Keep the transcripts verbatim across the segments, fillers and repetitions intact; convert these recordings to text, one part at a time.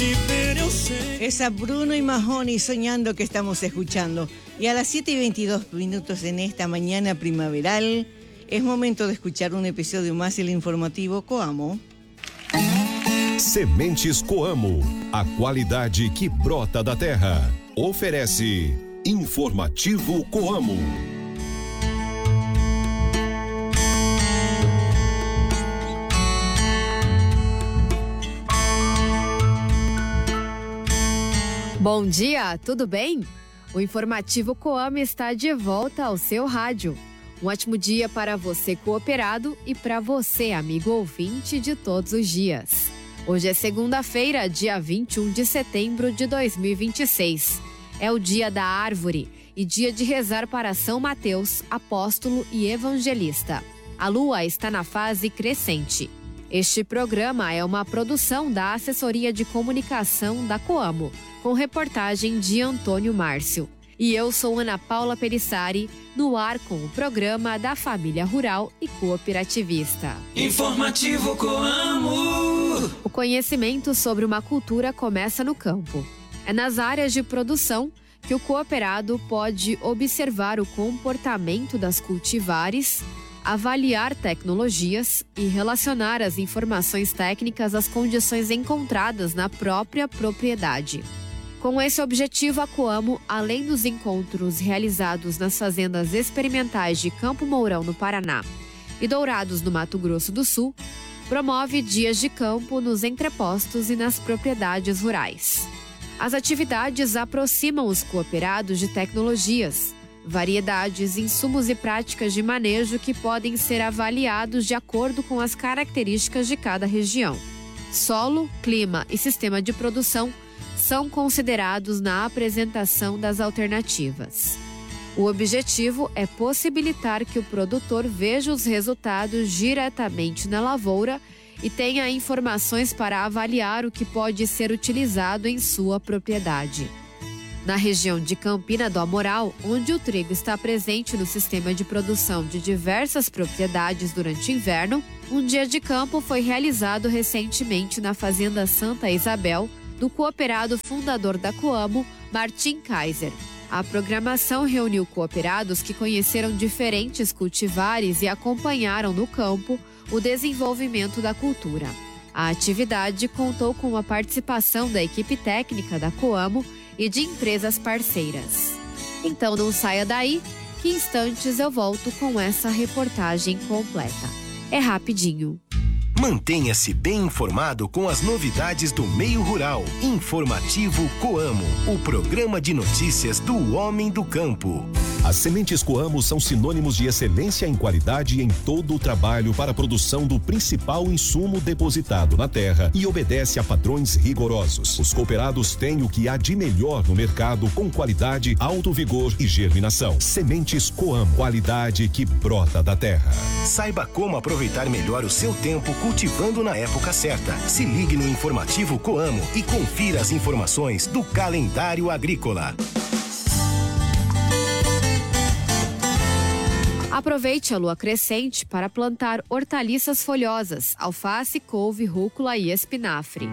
Esa Bruno y Mahoney, Soñando, que estamos escuchando. Y a las siete y veintidós minutos en esta mañana primaveral, es momento de escuchar um episódio mais do informativo Coamo. Sementes Coamo, a qualidade que brota da terra. Oferece Informativo Coamo. Bom dia, tudo bem? O Informativo Coamo está de volta ao seu rádio. Um ótimo dia para você, cooperado, e para você, amigo ouvinte de todos os dias. Hoje é segunda-feira, dia vinte e um de setembro de dois mil e vinte e seis. É o dia da árvore e dia de rezar para São Mateus, apóstolo e evangelista. A lua está na fase crescente. Este programa é uma produção da Assessoria de Comunicação da Coamo, com reportagem de Antônio Márcio. E eu sou Ana Paula Perissari, no ar com o programa da Família Rural e Cooperativista. Informativo Coamo. O conhecimento sobre uma cultura começa no campo. É nas áreas de produção que o cooperado pode observar o comportamento das cultivares, avaliar tecnologias e relacionar as informações técnicas às condições encontradas na própria propriedade. Com esse objetivo, a Coamo, além dos encontros realizados nas fazendas experimentais de Campo Mourão, no Paraná, e Dourados, no Mato Grosso do Sul, promove dias de campo nos entrepostos e nas propriedades rurais. As atividades aproximam os cooperados de tecnologias, variedades, insumos e práticas de manejo que podem ser avaliados de acordo com as características de cada região. Solo, clima e sistema de produção são considerados na apresentação das alternativas. O objetivo é possibilitar que o produtor veja os resultados diretamente na lavoura e tenha informações para avaliar o que pode ser utilizado em sua propriedade. Na região de Campina do Amoral, onde o trigo está presente no sistema de produção de diversas propriedades durante o inverno, um dia de campo foi realizado recentemente na Fazenda Santa Isabel, do cooperado fundador da Coamo, Martim Kaiser. A programação reuniu cooperados que conheceram diferentes cultivares e acompanharam no campo o desenvolvimento da cultura. A atividade contou com a participação da equipe técnica da Coamo e de empresas parceiras. Então não saia daí, que em instantes eu volto com essa reportagem completa. É rapidinho. Mantenha-se bem informado com as novidades do meio rural. Informativo Coamo, o programa de notícias do homem do campo. As sementes Coamo são sinônimos de excelência em qualidade em todo o trabalho para a produção do principal insumo depositado na terra e obedece a padrões rigorosos. Os cooperados têm o que há de melhor no mercado com qualidade, alto vigor e germinação. Sementes Coamo, qualidade que brota da terra. Saiba como aproveitar melhor o seu tempo cultivando na época certa. Se ligue no Informativo Coamo e confira as informações do calendário agrícola. Aproveite a lua crescente para plantar hortaliças folhosas, alface, couve, rúcula e espinafre.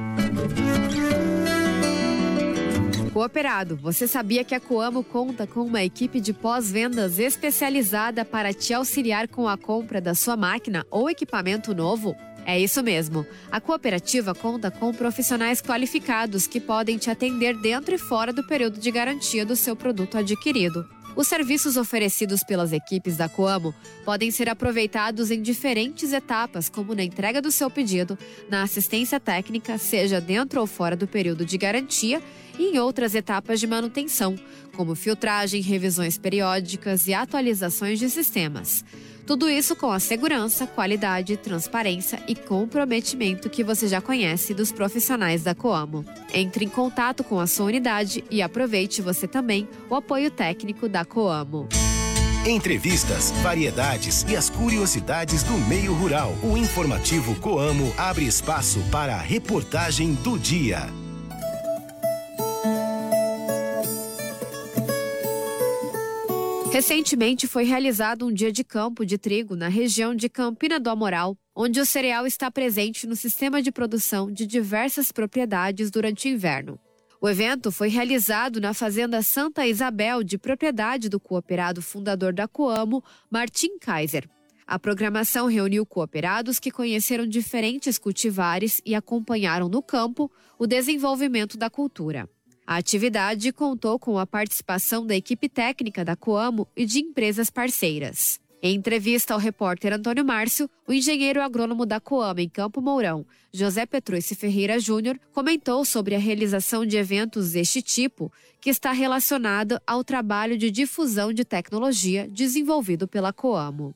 Cooperado, você sabia que a Coamo conta com uma equipe de pós-vendas especializada para te auxiliar com a compra da sua máquina ou equipamento novo? É isso mesmo. A cooperativa conta com profissionais qualificados que podem te atender dentro e fora do período de garantia do seu produto adquirido. Os serviços oferecidos pelas equipes da Coamo podem ser aproveitados em diferentes etapas, como na entrega do seu pedido, na assistência técnica, seja dentro ou fora do período de garantia, e em outras etapas de manutenção, como filtragem, revisões periódicas e atualizações de sistemas. Tudo isso com a segurança, qualidade, transparência e comprometimento que você já conhece dos profissionais da Coamo. Entre em contato com a sua unidade e aproveite você também o apoio técnico da Coamo. Entrevistas, variedades e as curiosidades do meio rural. O Informativo Coamo abre espaço para a reportagem do dia. Recentemente foi realizado um dia de campo de trigo na região de Campina do Amoral, onde o cereal está presente no sistema de produção de diversas propriedades durante o inverno. O evento foi realizado na Fazenda Santa Isabel, de propriedade do cooperado fundador da Coamo, Martin Kaiser. A programação reuniu cooperados que conheceram diferentes cultivares e acompanharam no campo o desenvolvimento da cultura. A atividade contou com a participação da equipe técnica da Coamo e de empresas parceiras. Em entrevista ao repórter Antônio Márcio, o engenheiro agrônomo da Coamo em Campo Mourão, José Petrucci Ferreira Júnior, comentou sobre a realização de eventos deste tipo, que está relacionado ao trabalho de difusão de tecnologia desenvolvido pela Coamo.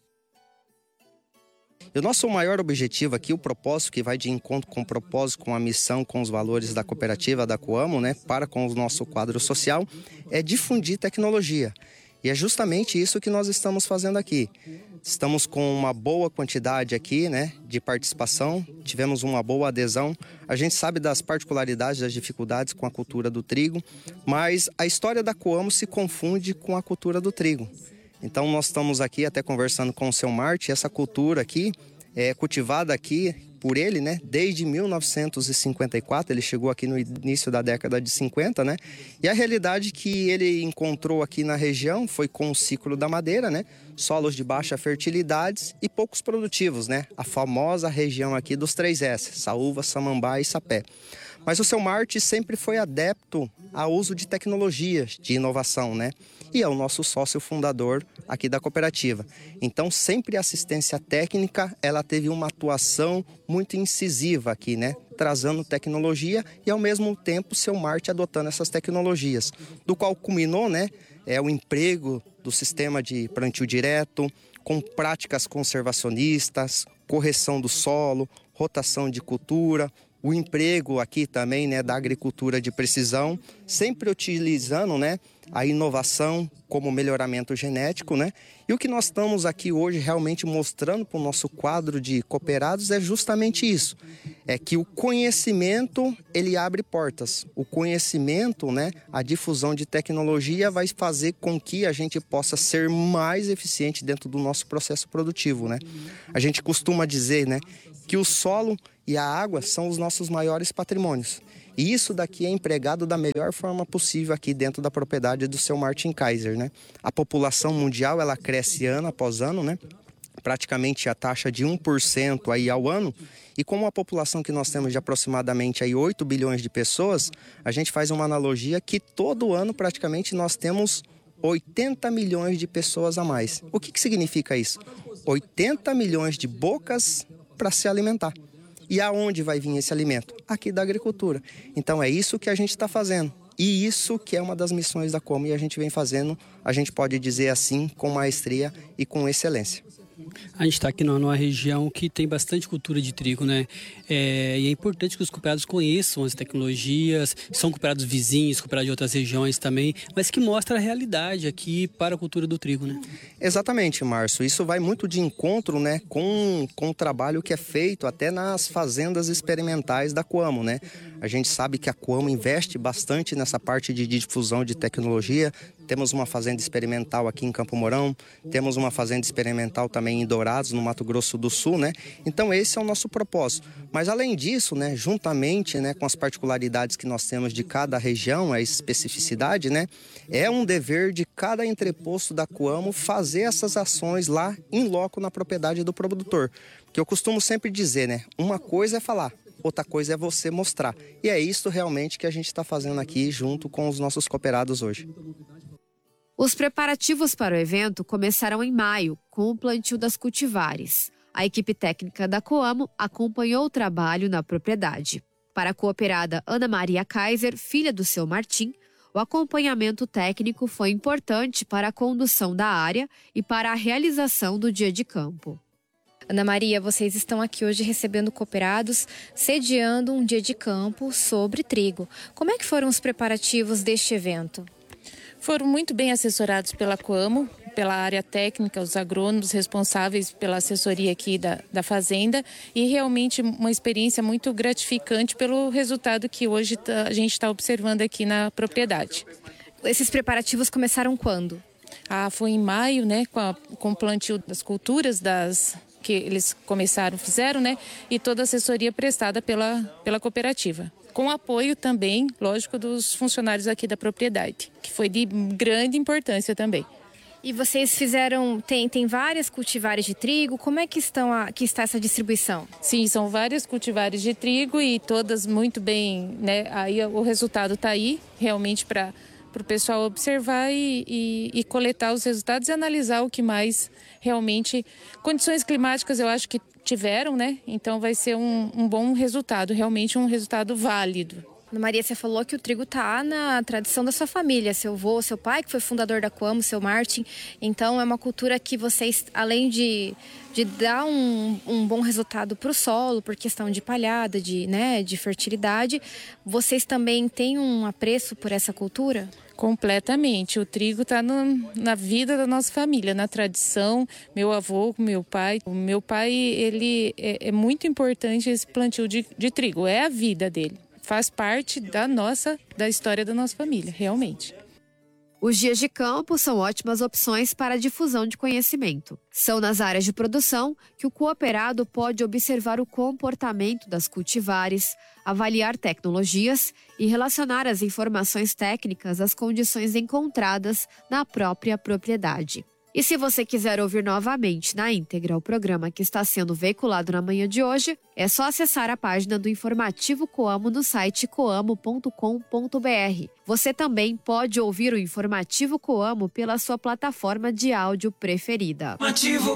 E o nosso maior objetivo aqui, o propósito que vai de encontro com o propósito, com a missão, com os valores da cooperativa da Coamo, né, para com o nosso quadro social, é difundir tecnologia. E é justamente isso que nós estamos fazendo aqui. Estamos com uma boa quantidade aqui, né, de participação, tivemos uma boa adesão. A gente sabe das particularidades, das dificuldades com a cultura do trigo, mas a história da Coamo se confunde com a cultura do trigo. Então nós estamos aqui até conversando com o seu Marte, essa cultura aqui é cultivada aqui por ele, né, desde mil novecentos e cinquenta e quatro, ele chegou aqui no início da década de cinquenta, né, e a realidade que ele encontrou aqui na região foi com o ciclo da madeira, né, solos de baixa fertilidade e poucos produtivos, né, a famosa região aqui dos três S, Saúva, Samambá e Sapé. Mas o seu Marte sempre foi adepto ao uso de tecnologias, de inovação, né? E é o nosso sócio fundador aqui da cooperativa. Então, sempre a assistência técnica, ela teve uma atuação muito incisiva aqui, né? Trazendo tecnologia e, ao mesmo tempo, o seu Marte adotando essas tecnologias. Do qual culminou, né? É o emprego do sistema de plantio direto, com práticas conservacionistas, correção do solo, rotação de cultura, o emprego aqui também, né, da agricultura de precisão, sempre utilizando, né, a inovação como melhoramento genético, né? E o que nós estamos aqui hoje realmente mostrando para o nosso quadro de cooperados é justamente isso. É que o conhecimento, ele abre portas. O conhecimento, né, a difusão de tecnologia vai fazer com que a gente possa ser mais eficiente dentro do nosso processo produtivo, né? A gente costuma dizer, né, que o solo e a água são os nossos maiores patrimônios. E isso daqui é empregado da melhor forma possível aqui dentro da propriedade do seu Martin Kaiser, né? A população mundial, ela cresce ano após ano, né? Praticamente a taxa de um por cento aí ao ano. E com a população que nós temos de aproximadamente aí oito bilhões de pessoas, a gente faz uma analogia que todo ano praticamente nós temos oitenta milhões de pessoas a mais. O que que significa isso? oitenta milhões de bocas para se alimentar. E aonde vai vir esse alimento? Aqui da agricultura. Então é isso que a gente está fazendo. E isso que é uma das missões da Coamo e a gente vem fazendo, a gente pode dizer assim, com maestria e com excelência. A gente está aqui numa região que tem bastante cultura de trigo, né? É, e é importante que os cooperados conheçam as tecnologias, são cooperados vizinhos, cooperados de outras regiões também, mas que mostra a realidade aqui para a cultura do trigo, né? Exatamente, Márcio. Isso vai muito de encontro, né, com, com o trabalho que é feito até nas fazendas experimentais da Coamo, né? A gente sabe que a Coamo investe bastante nessa parte de difusão de tecnologia. Temos uma fazenda experimental aqui em Campo Mourão, temos uma fazenda experimental também em Dourados, no Mato Grosso do Sul, né? Então esse é o nosso propósito. Mas além disso, né, juntamente, né, com as particularidades que nós temos de cada região, a especificidade, né, é um dever de cada entreposto da Coamo fazer essas ações lá em loco na propriedade do produtor. Porque eu costumo sempre dizer, né, uma coisa é falar, outra coisa é você mostrar. E é isso realmente que a gente está fazendo aqui junto com os nossos cooperados hoje. Os preparativos para o evento começaram em maio, com o plantio das cultivares. A equipe técnica da Coamo acompanhou o trabalho na propriedade. Para a cooperada Ana Maria Kaiser, filha do seu Martim, o acompanhamento técnico foi importante para a condução da área e para a realização do dia de campo. Ana Maria, vocês estão aqui hoje recebendo cooperados, sediando um dia de campo sobre trigo. Como é que foram os preparativos deste evento? Foram muito bem assessorados pela Coamo, pela área técnica, os agrônomos responsáveis pela assessoria aqui da, da fazenda e realmente uma experiência muito gratificante pelo resultado que hoje tá, a gente está observando aqui na propriedade. Esses preparativos começaram quando? Ah, foi em maio, né, com, a, com o plantio das culturas das que eles começaram, fizeram, né? E toda a assessoria prestada pela, pela cooperativa. Com apoio também, lógico, dos funcionários aqui da propriedade, que foi de grande importância também. E vocês fizeram, tem, tem várias cultivares de trigo, como é que, estão a, que está essa distribuição? Sim, são várias cultivares de trigo e todas muito bem, né? Aí o resultado está aí, realmente para o pessoal observar e, e, e coletar os resultados e analisar o que mais realmente... Condições climáticas eu acho que tiveram, né? Então vai ser um, um bom resultado, realmente um resultado válido. Maria, você falou que o trigo está na tradição da sua família, seu avô, seu pai, que foi fundador da Coamo, seu Martin. Então, é uma cultura que vocês, além de, de dar um, um bom resultado para o solo, por questão de palhada, de, né, de fertilidade, vocês também têm um apreço por essa cultura? Completamente. O trigo está na vida da nossa família, na tradição. Meu avô, meu pai. O meu pai, ele é, é muito importante esse plantio de, de trigo. É a vida dele. Faz parte da nossa, da história da nossa família, realmente. Os dias de campo são ótimas opções para a difusão de conhecimento. São nas áreas de produção que o cooperado pode observar o comportamento das cultivares, avaliar tecnologias e relacionar as informações técnicas às condições encontradas na própria propriedade. E se você quiser ouvir novamente na íntegra o programa que está sendo veiculado na manhã de hoje, é só acessar a página do Informativo Coamo no site coamo ponto com ponto br. Você também pode ouvir o Informativo Coamo pela sua plataforma de áudio preferida. Informativo